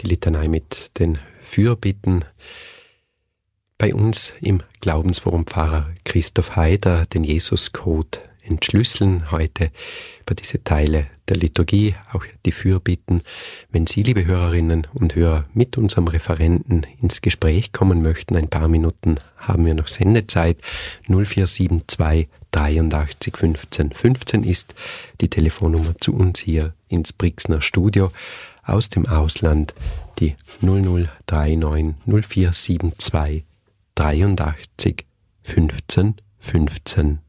die Litanei mit den Fürbitten. Bei uns im Glaubensforum Pfarrer Christoph Haider, den Jesuscode entschlüsseln, heute über diese Teile der Liturgie, auch die Fürbitten. Wenn Sie, liebe Hörerinnen und Hörer, mit unserem Referenten ins Gespräch kommen möchten, ein paar Minuten haben wir noch Sendezeit. 0472 83 15 15 ist die Telefonnummer zu uns hier ins Brixner Studio. Aus dem Ausland die 0039 0472 83 15 15.